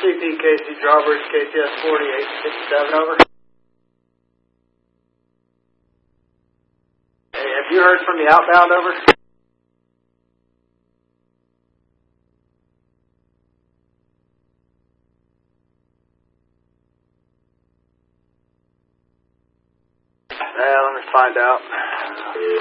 CPKC Drawbridge, KTS 4867, over. Hey, have you heard from the outbound, over? Let me find out.